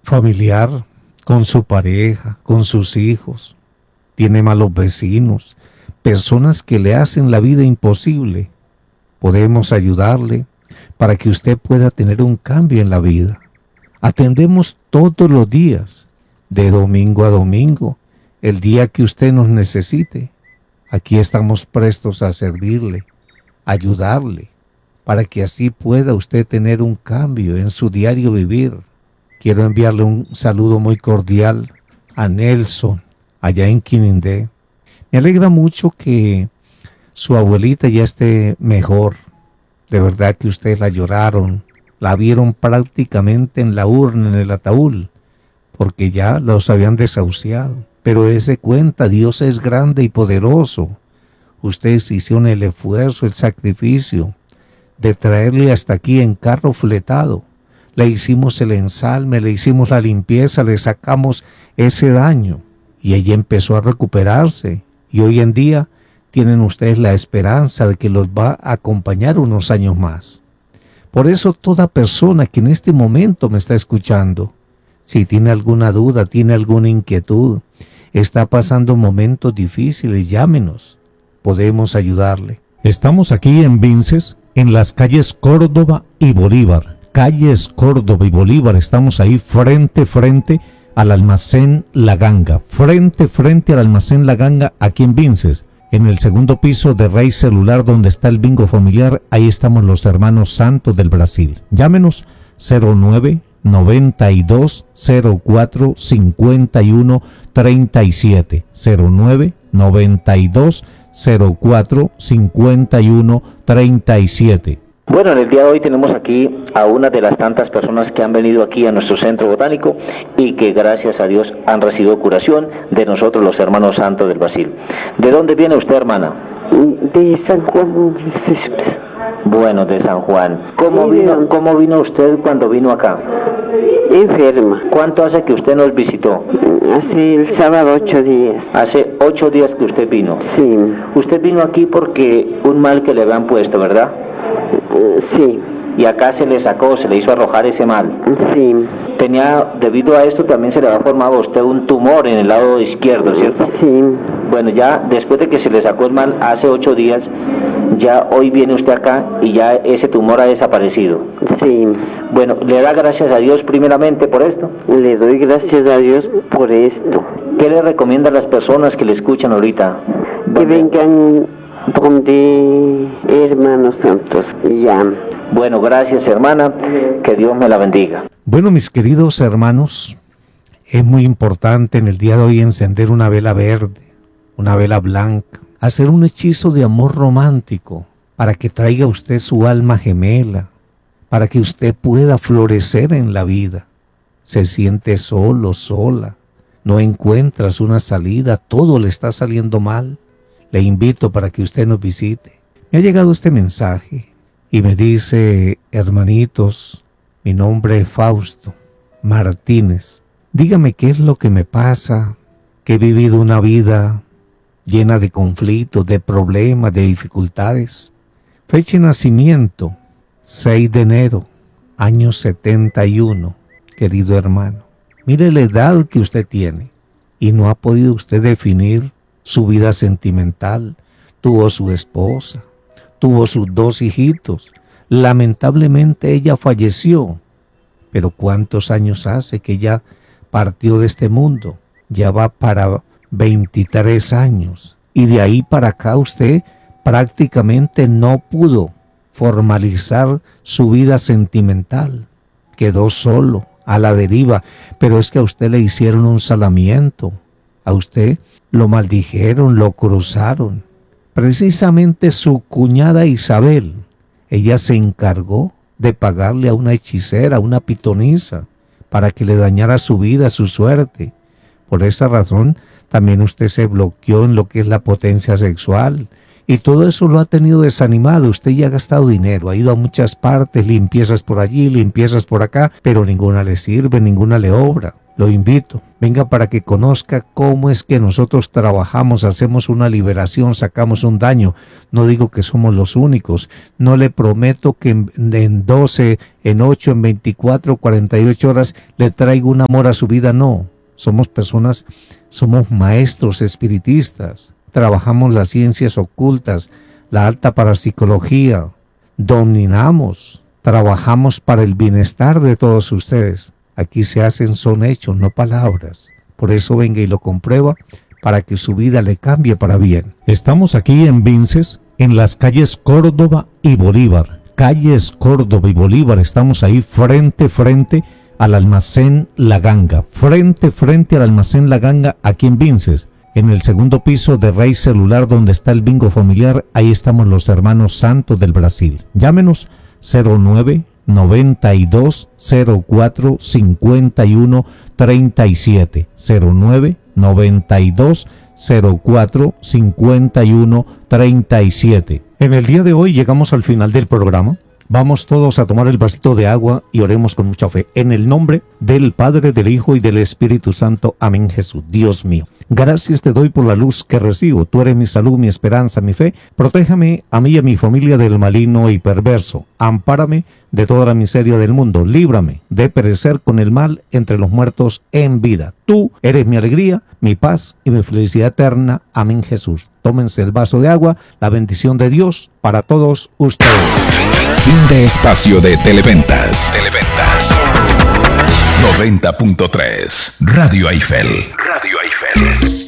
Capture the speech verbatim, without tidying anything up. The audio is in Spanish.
familiar, con su pareja, con sus hijos. Tiene malos vecinos, personas que le hacen la vida imposible. Podemos ayudarle para que usted pueda tener un cambio en la vida. Atendemos todos los días, de domingo a domingo, el día que usted nos necesite. Aquí estamos prestos a servirle, ayudarle, para que así pueda usted tener un cambio en su diario vivir. Quiero enviarle un saludo muy cordial a Nelson, allá en Quinindé. Me alegra mucho que su abuelita ya esté mejor. De verdad que ustedes la lloraron, la vieron prácticamente en la urna, en el ataúd, porque ya los habían desahuciado. Pero dése cuenta, Dios es grande y poderoso. Ustedes hicieron el esfuerzo, el sacrificio de traerle hasta aquí en carro fletado. Le hicimos el ensalme, le hicimos la limpieza, le sacamos ese daño. Y ella empezó a recuperarse. Y hoy en día tienen ustedes la esperanza de que los va a acompañar unos años más. Por eso toda persona que en este momento me está escuchando, si tiene alguna duda, tiene alguna inquietud, está pasando momentos difíciles, llámenos. Podemos ayudarle. Estamos aquí en Vinces, en las calles Córdoba y Bolívar. Calles Córdoba y Bolívar, estamos ahí frente, frente al almacén La Ganga. Frente, frente al almacén La Ganga, aquí en Vinces. En el segundo piso de Rey Celular, donde está el bingo familiar, ahí estamos los hermanos Santos del Brasil. Llámenos cero nueve noventa y dos cero cuatro cincuenta y uno treinta y siete. cero nueve noventa y dos cero cuatro cincuenta y uno treinta y siete. Bueno, en el día de hoy tenemos aquí a una de las tantas personas que han venido aquí a nuestro centro botánico y que gracias a Dios han recibido curación de nosotros los hermanos santos del Brasil. ¿De dónde viene usted, hermana? De San Juan. Bueno, de San Juan. ¿Cómo vino, cómo vino usted cuando vino acá? Enferma. ¿Cuánto hace que usted nos visitó? Hace el sábado ocho días. Hace ocho días que usted vino. Sí. Usted vino aquí porque un mal que le habían puesto, ¿verdad? Sí. Y acá se le sacó, se le hizo arrojar ese mal. Sí. Tenía, debido a esto también se le había formado a usted un tumor en el lado izquierdo, ¿cierto? Sí. Bueno, ya después de que se le sacó el mal hace ocho días, ya hoy viene usted acá y ya ese tumor ha desaparecido. Sí. Bueno, ¿le da gracias a Dios primeramente por esto? Le doy gracias a Dios por esto. ¿Qué le recomienda a las personas que le escuchan ahorita? Que vengan donde hermanos santos, ya. Bueno, gracias, hermana, que Dios me la bendiga. Bueno, mis queridos hermanos, es muy importante en el día de hoy encender una vela verde, una vela blanca, hacer un hechizo de amor romántico para que traiga a usted su alma gemela, para que usted pueda florecer en la vida. Se siente solo, sola, no encuentras una salida, todo le está saliendo mal. Le invito para que usted nos visite. Me ha llegado este mensaje y me dice: hermanitos, mi nombre es Fausto Martínez. Dígame qué es lo que me pasa, que he vivido una vida llena de conflictos, de problemas, de dificultades. Fecha de nacimiento, seis de enero, año setenta y uno, querido hermano. Mire la edad que usted tiene y no ha podido usted definir su vida sentimental. Tuvo su esposa, tuvo sus dos hijitos. Lamentablemente ella falleció. Pero ¿cuántos años hace que ella partió de este mundo? Ya va para veintitrés años. Y de ahí para acá usted prácticamente no pudo formalizar su vida sentimental. Quedó solo, a la deriva. Pero es que a usted le hicieron un salamiento. A usted lo maldijeron, lo cruzaron. Precisamente su cuñada Isabel, ella se encargó de pagarle a una hechicera, a una pitonisa, para que le dañara su vida, su suerte. Por esa razón, también usted se bloqueó en lo que es la potencia sexual Y todo eso lo ha tenido desanimado. Usted ya ha gastado dinero, ha ido a muchas partes, limpiezas por allí, limpiezas por acá, pero ninguna le sirve, ninguna le obra. Lo invito, venga para que conozca cómo es que nosotros trabajamos, hacemos una liberación, sacamos un daño. No digo que somos los únicos, no le prometo que en, en doce, en ocho, en veinticuatro, cuarenta y ocho horas le traigo un amor a su vida, no. Somos personas, somos maestros espiritistas, trabajamos las ciencias ocultas, la alta parapsicología, dominamos, trabajamos para el bienestar de todos ustedes. Aquí se hacen son hechos, no palabras. Por eso venga y lo comprueba para que su vida le cambie para bien. Estamos aquí en Vinces, en las calles Córdoba y Bolívar. Calles Córdoba y Bolívar, estamos ahí frente, frente al almacén La Ganga. Frente, frente al almacén La Ganga, aquí en Vinces. En el segundo piso de Rey Celular, donde está el bingo familiar, ahí estamos los hermanos Santos del Brasil. Llámenos cero nueve noventa y dos cero cuatro cincuenta y uno treinta y siete, cero nueve noventa y dos cero cuatro cincuenta y uno treinta y siete. En el día de hoy llegamos al final del programa. Vamos todos a tomar el vasito de agua y oremos con mucha fe. En el nombre del Padre, del Hijo y del Espíritu Santo. Amén, Jesús. Dios mío, gracias te doy por la luz que recibo. Tú eres mi salud, mi esperanza, mi fe. Protéjame a mí y a mi familia del maligno y perverso. Ampárame de toda la miseria del mundo. Líbrame de perecer con el mal entre los muertos en vida. Tú eres mi alegría, mi paz y mi felicidad eterna. Amén, Jesús. Tómense el vaso de agua. La bendición de Dios para todos ustedes. Fin de espacio de Televentas. Televentas. noventa punto tres. Radio Eiffel. Radio Eiffel.